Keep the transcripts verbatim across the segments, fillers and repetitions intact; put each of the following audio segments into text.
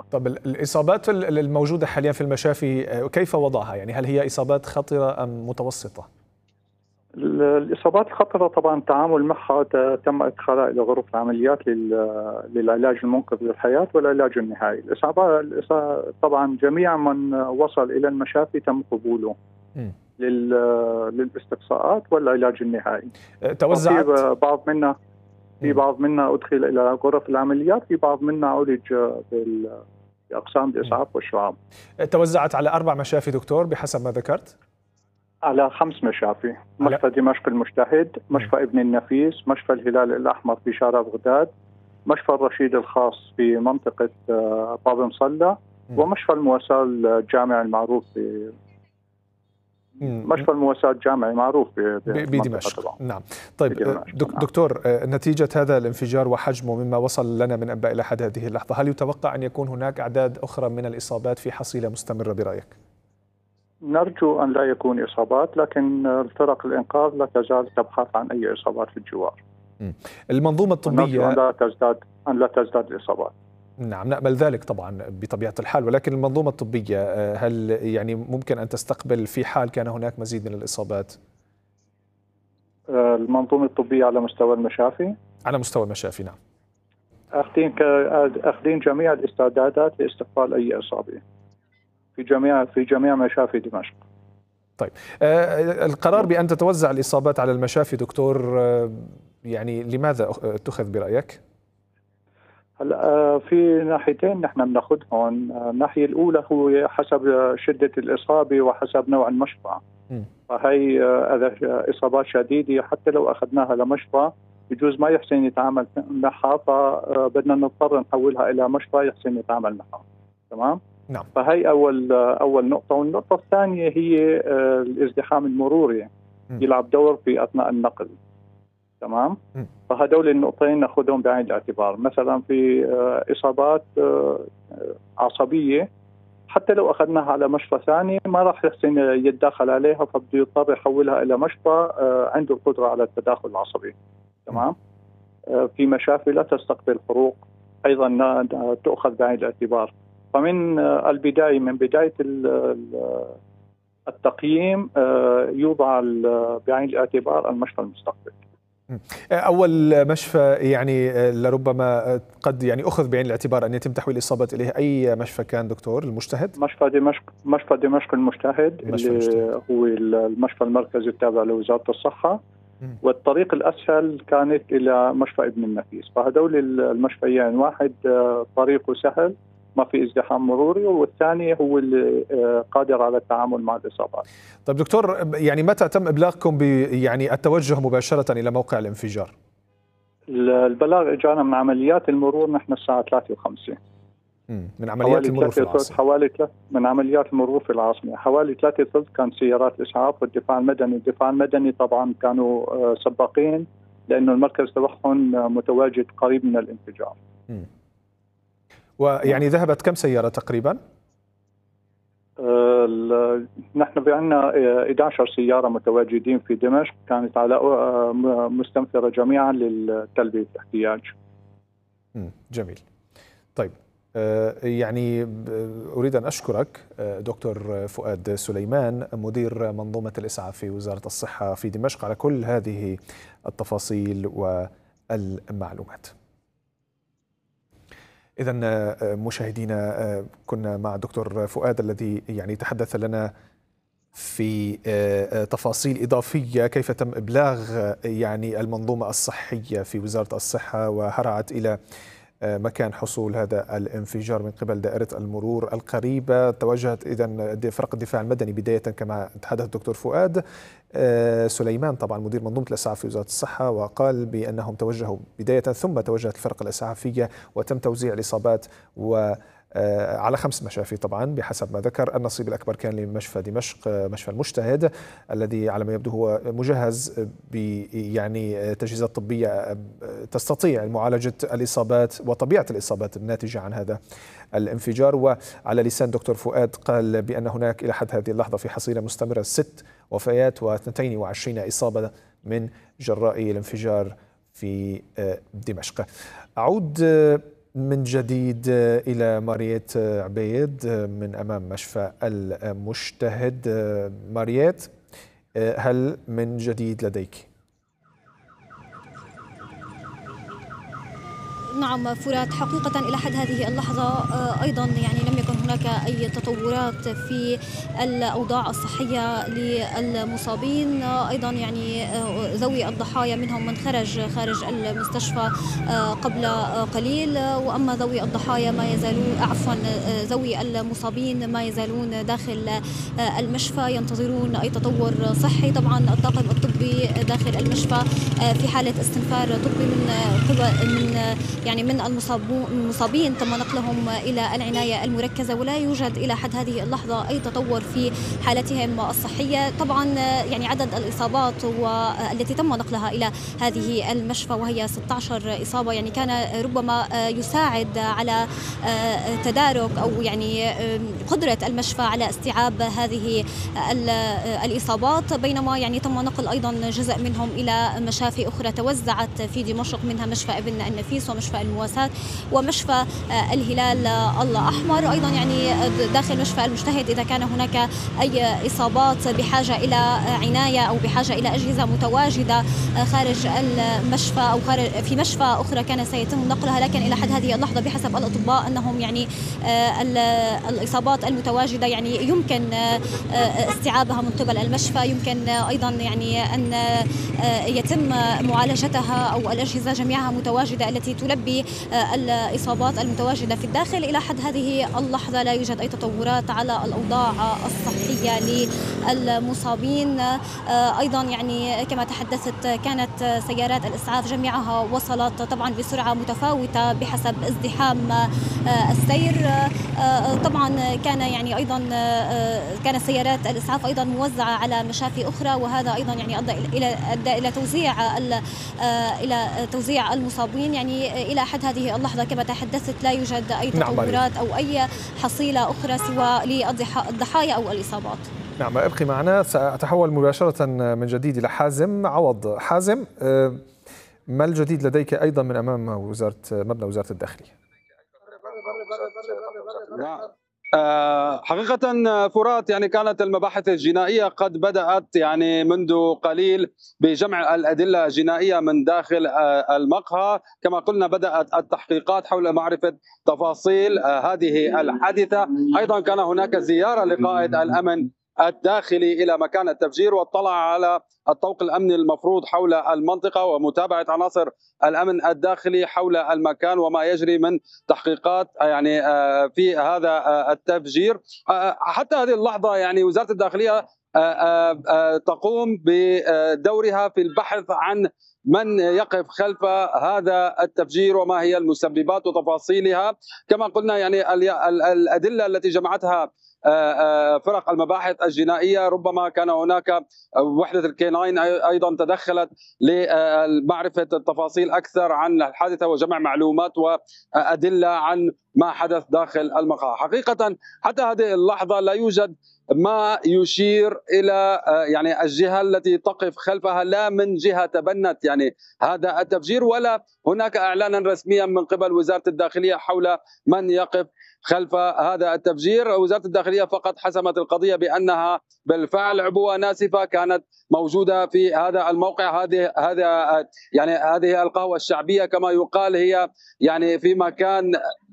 طب الإصابات الموجودة حاليا في المشافي كيف وضعها؟ يعني هل هي إصابات خطرة أم متوسطة؟ الإصابات الخطرة طبعا التعامل معها تم إدخالها إلى غرف العمليات للعلاج المنقذ للحياة والعلاج النهائي. الإصابات طبعا جميع من وصل إلى المشافي تم قبوله للاستقصاءات والعلاج النهائي. توزعت في بعض منا في بعض منا أدخل إلى غرف العمليات، في بعض منا عولج بأقسام الإسعاف والشعاب. توزعت على أربع مشافي دكتور بحسب ما ذكرت؟ على خمس مشافي: مشفى دمشق المجتهد، مشفى ابن النفيس، مشفى الهلال الأحمر في شارع بغداد، مشفى الرشيد الخاص في منطقة باب مصلى، ومشفى المواساة الجامعي المعروف في مشفى المواساة الجامعي معروف بدمشق. نعم. طيب دكتور، نتيجة هذا الانفجار وحجمه مما وصل لنا من أنباء لحد هذه اللحظة، هل يتوقع أن يكون هناك أعداد أخرى من الإصابات في حصيلة مستمرة برأيك؟ نرجو أن لا يكون إصابات، لكن الفرق الإنقاذ لا تزال تبحث عن أي إصابات في الجوار. المنظومة الطبية أن لا تزداد أن لا تزداد الإصابات. نعم، نأمل ذلك طبعا بطبيعة الحال، ولكن المنظومة الطبية هل يعني ممكن أن تستقبل في حال كان هناك مزيد من الإصابات؟ المنظومة الطبية على مستوى المشافي؟ على مستوى المشافي نعم. أخذين أخذين جميع الاستعدادات لاستقبال أي إصابة في جميع في جميع مشافي دمشق. طيب آه القرار بأن تتوزع الإصابات على المشافي دكتور، آه يعني لماذا اتخذ برأيك؟ هلا في ناحيتين نحن بناخذهم. الناحية الأولى هو حسب شدة الإصابة وحسب نوع المشفى. فهي إذا إصابات شديدة حتى لو أخذناها لمشفى بجوز ما يحسن يتعامل معها، فبدنا نضطر نحولها إلى مشفى يحسن يتعامل معها. تمام؟ نعم. فهي أول أول نقطة. والنقطة الثانية هي الازدحام المروري يلعب دور في أثناء النقل. تمام؟ م. فهدول النقطتين ناخذهم بعين الاعتبار. مثلا في إصابات عصبية حتى لو أخذناها على مشفى ثاني ما راح يحسن يتداخل عليها، فبده يضطر يحولها إلى مشفى عنده القدرة على التداخل العصبي. تمام؟ في مشافي لا تستقبل حروق أيضا تؤخذ بعين الاعتبار. فمن البداية من بداية التقييم يوضع بعين الاعتبار المشفى المستقبل. أول مشفى يعني لربما قد يعني أخذ بعين الاعتبار أن يتم تحويل الإصابات إليه، أي مشفى كان دكتور؟ المجتهد؟ مشفى دمشق مشفى دمشق المجتهد اللي المجتهد. هو المشفى المركزي التابع لوزارة الصحة. م. والطريق الأسهل كانت إلى مشفى ابن النفيس. فهدول المشفيين واحد طريقه سهل ما في ازدحام مروري، والثاني هو اللي قادر على التعامل مع الإصابات. طيب دكتور، يعني متى تم إبلاغكم ب يعني التوجه مباشرة إلى موقع الانفجار؟ البلاغ اجانا من عمليات المرور نحن الساعة ثلاثة وخمسة. من عمليات المرور في العاصمة. حوالي ثلاث من عمليات المرور في العاصمة حوالي ثلاثة ثلث كان سيارات الإسعاف والدفاع المدني. الدفاع المدني طبعا كانوا سباقين لأنه المركز تبعهم متواجد قريب من الانفجار. م. ويعني ذهبت كم سيارة تقريبا؟ أه نحن عندنا إحدى عشرة سيارة متواجدين في دمشق، كانت على مستنفرة جميعا للتلبية الاحتياج. جميل. طيب أه يعني أريد أن أشكرك دكتور فؤاد سليمان مدير منظومة الإسعاف في وزارة الصحة في دمشق على كل هذه التفاصيل والمعلومات. إذا مشاهدينا كنا مع الدكتور فؤاد الذي يعني تحدث لنا في تفاصيل إضافية كيف تم إبلاغ يعني المنظومة الصحية في وزارة الصحة وهرعت إلى مكان حصول هذا الانفجار من قبل دائرة المرور القريبة. توجهت إذن فرق الدفاع المدني بداية كما تحدث الدكتور فؤاد سليمان طبعا مدير منظومة الإسعاف في وزارة الصحة، وقال بأنهم توجهوا بداية ثم توجهت الفرق الإسعافية وتم توزيع الإصابات و على خمس مشافي طبعا بحسب ما ذكر. النصيب الأكبر كان لمشفى دمشق، مشفى المجتهد الذي على ما يبدو هو مجهز ب يعني تجهيزات طبية تستطيع معالجة الإصابات وطبيعة الإصابات الناتجة عن هذا الانفجار. وعلى لسان دكتور فؤاد قال بأن هناك إلى حد هذه اللحظة في حصيلة مستمرة ست وفيات واثنتين وعشرين إصابة من جراء الانفجار في دمشق. أعود من جديد إلى ماريت عبيد من أمام مشفى المجتهد. ماريت، هل من جديد لديك؟ نعم فرات، حقيقة إلى حد هذه اللحظة أيضا يعني لم يكن هناك أي تطورات في الأوضاع الصحية للمصابين. أيضا يعني ذوي الضحايا منهم من خرج خارج المستشفى قبل قليل، وأما ذوي الضحايا ما يزالون عفوا ذوي المصابين ما يزالون داخل المشفى ينتظرون أي تطور صحي. طبعا الطاقم الطبي داخل المشفى في حالة استنفار طبي من قبل من يعني من المصابين تم نقلهم إلى العناية المركزة، ولا يوجد إلى حد هذه اللحظة أي تطور في حالتهم الصحية. طبعا يعني عدد الإصابات والتي تم نقلها إلى هذه المشفى وهي ستة عشر إصابة يعني كان ربما يساعد على تدارك أو يعني قدرة المشفى على استيعاب هذه الإصابات، بينما يعني تم نقل أيضا جزء منهم إلى مشافي أخرى توزعت في دمشق، منها مشفى ابن النفيس ومشفى المواساة ومشفى الهلال الأحمر. أيضا يعني داخل مشفى المجتهد إذا كان هناك أي إصابات بحاجة إلى عناية أو بحاجة إلى أجهزة متواجدة خارج المشفى أو خارج في مشفى أخرى كان سيتم نقلها، لكن إلى حد هذه اللحظة بحسب الأطباء أنهم يعني الإصابات المتواجدة يعني يمكن استيعابها من قبل المشفى، يمكن أيضا يعني أن يتم معالجتها أو الأجهزة جميعها متواجدة التي تلبي الإصابات المتواجدة في الداخل. إلى حد هذه اللحظة لا يوجد أي تطورات على الأوضاع الصحية للمصابين. أيضا يعني كما تحدثت كانت سيارات الإسعاف جميعها وصلت طبعا بسرعة متفاوتة بحسب ازدحام السير. طبعا كان يعني أيضا كانت سيارات الإسعاف أيضا موزعة على مشافي أخرى، وهذا أيضا يعني أدى إلى أدى إلى توزيع إلى توزيع المصابين. يعني إلى حد هذه اللحظة كما تحدثت لا يوجد أي تطورات أو أي حصيلة أخرى سوى للضحايا أو الإصابات. نعم، ابقي معنا، سأتحول مباشرة من جديد إلى حازم عوض. حازم، ما الجديد لديك أيضا من أمام وزارة مبنى وزارة الداخلية؟ حقيقة فرات، يعني كانت المباحث الجنائية قد بدأت يعني منذ قليل بجمع الأدلة الجنائية من داخل المقهى. كما قلنا بدأت التحقيقات حول معرفة تفاصيل هذه الحادثة. أيضا كان هناك زيارة لقائد الأمن الداخلي إلى مكان التفجير، واطلع على الطوق الأمني المفروض حول المنطقة ومتابعة عناصر الأمن الداخلي حول المكان وما يجري من تحقيقات يعني في هذا التفجير. حتى هذه اللحظة يعني وزارة الداخلية تقوم بدورها في البحث عن من يقف خلف هذا التفجير وما هي المسببات وتفاصيلها. كما قلنا يعني الأدلة التي جمعتها فرق المباحث الجنائية، ربما كان هناك وحدة الكيناين أيضا تدخلت لمعرفة التفاصيل أكثر عن الحادثة وجمع معلومات وأدلة عن ما حدث داخل المقهى. حقيقة حتى هذه اللحظة لا يوجد ما يشير إلى يعني الجهة التي تقف خلفها، لا من جهة تبنت يعني هذا التفجير ولا هناك إعلانا رسميا من قبل وزارة الداخلية حول من يقف خلف هذا التفجير. وزارة الداخلية فقط حسمت القضية بأنها بالفعل عبوة ناسفة كانت موجودة في هذا الموقع. هذه هذا يعني هذه القهوة الشعبية كما يقال، هي يعني في مكان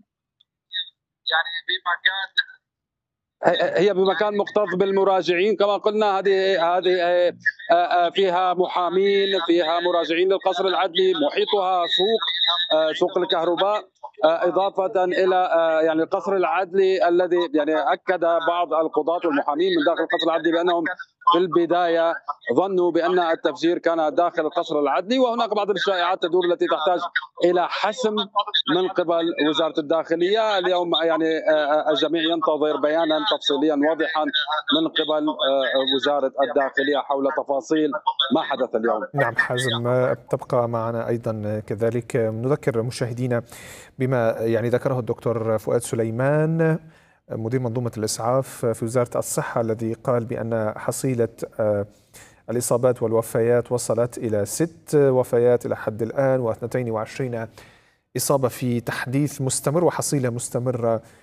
يعني في مكان هي بمكان مكتظ بالمراجعين. كما قلنا هذه هذه فيها محامين، فيها مراجعين للقصر العدلي، محيطها سوق سوق الكهرباء، إضافة إلى يعني القصر العدلي الذي يعني أكد بعض القضاة والمحامين من داخل القصر العدلي بأنهم في البداية ظنوا بأن التفجير كان داخل القصر العدلي. وهناك بعض الشائعات تدور التي تحتاج إلى حسم من قبل وزارة الداخلية. اليوم يعني الجميع ينتظر بيانا تفصيليا واضحا من قبل وزارة الداخلية حول تفاصيل ما حدث اليوم. نعم حازم، تبقى معنا أيضا كذلك. نذكر مشاهدينا بما يعني ذكره الدكتور فؤاد سليمان مدير منظومة الإسعاف في وزارة الصحة، الذي قال بأن حصيلة الإصابات والوفيات وصلت إلى ست وفيات إلى حد الآن واثنتين وعشرين إصابة في تحديث مستمر وحصيلة مستمرة